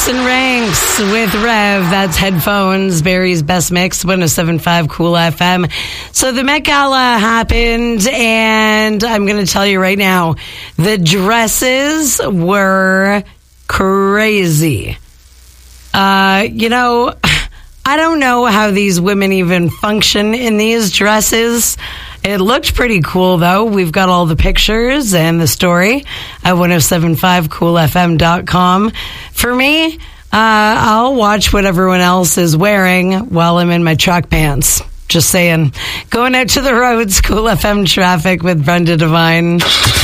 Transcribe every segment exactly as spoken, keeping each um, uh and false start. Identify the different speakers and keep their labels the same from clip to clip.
Speaker 1: Jason Ranks with Rev. That's Headphones, Barry's Best Mix, one oh seven point five Cool F M. So the Met Gala happened, and I'm going to tell you right now, the dresses were crazy. Uh, you know, I don't know how these women even function in these dresses. It looked pretty cool, though. We've got all the pictures and the story at ten seventy-five cool f m dot com. For me, uh, I'll watch what everyone else is wearing while I'm in my track pants. Just saying. Going out to the roads, Cool F M traffic with Brenda Devine.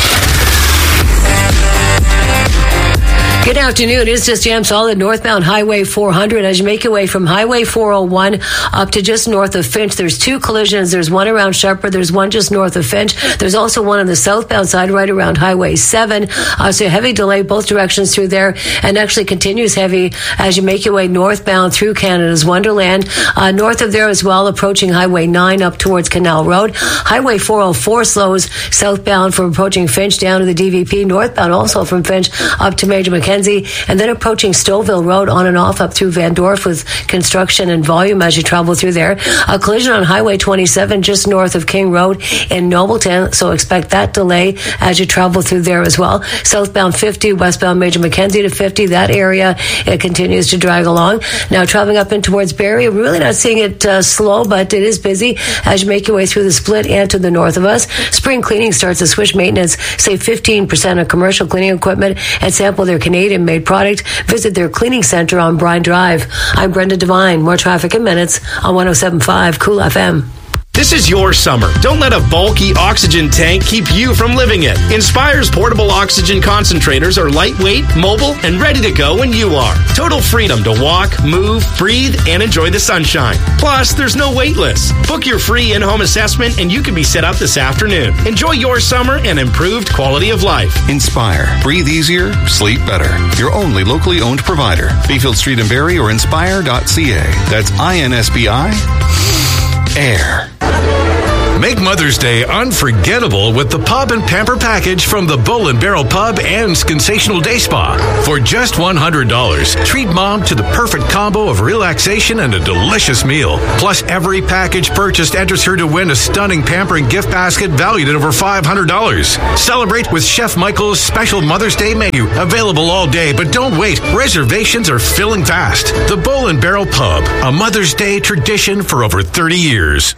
Speaker 2: Good afternoon. It's just jam solid northbound Highway four hundred as you make your way from Highway four oh one up to just north of Finch. There's two collisions. There's one around Shepherd. There's one just north of Finch. There's also one on the southbound side right around Highway seven. Uh, so a heavy delay both directions through there, and actually continues heavy as you make your way northbound through Canada's Wonderland. Uh, north of there as well, approaching Highway nine up towards Canal Road. Highway four oh four slows southbound from approaching Finch down to the D V P. Northbound also from Finch up to Major Mackenzie. And then approaching Stouffville Road on and off up through Van Dorf with construction and volume as you travel through there. A collision on Highway twenty-seven just north of King Road in Nobleton, so expect that delay as you travel through there as well. Southbound fifty, westbound Major Mackenzie to fifty, that area, it continues to drag along. Now traveling up in towards Barrie, we're really not seeing it uh, slow, but it is busy as you make your way through the split and to the north of us. Spring cleaning starts at Swish Maintenance. Save fifteen percent on commercial cleaning equipment and sample their Canadian made product. Visit their cleaning center on Bryan Drive. I'm Brenda Devine. More traffic in minutes on ten seventy-five Cool F M.
Speaker 3: This is your summer. Don't let a bulky oxygen tank keep you from living it. Inspire's portable oxygen concentrators are lightweight, mobile, and ready to go when you are. Total freedom to walk, move, breathe, and enjoy the sunshine. Plus, there's no wait list. Book your free in-home assessment and you can be set up this afternoon. Enjoy your summer and improved quality of life.
Speaker 4: Inspire. Breathe easier, sleep better. Your only locally owned provider. Bayfield Street in Barrie or inspire dot c a. That's I N S B I. Air.
Speaker 5: Make Mother's Day unforgettable with the Pub and Pamper package from the Bull and Barrel Pub and Sensational Day Spa. For just one hundred dollars, treat Mom to the perfect combo of relaxation and a delicious meal. Plus, every package purchased enters her to win a stunning pampering gift basket valued at over five hundred dollars. Celebrate with Chef Michael's special Mother's Day menu, available all day, but don't wait. Reservations are filling fast. The Bull and Barrel Pub, a Mother's Day tradition for over thirty years.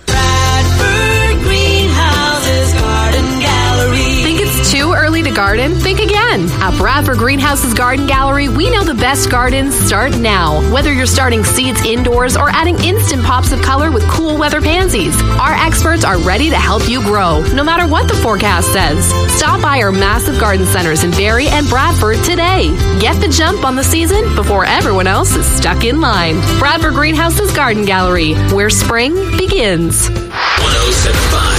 Speaker 6: Too early to garden? Think again. At Bradford Greenhouse's Garden Gallery, we know the best gardens start now. Whether you're starting seeds indoors or adding instant pops of color with cool weather pansies, our experts are ready to help you grow, no matter what the forecast says. Stop by our massive garden centers in Barrie and Bradford today. Get the jump on the season before everyone else is stuck in line. Bradford Greenhouse's Garden Gallery, where spring begins.
Speaker 7: ten seventy-five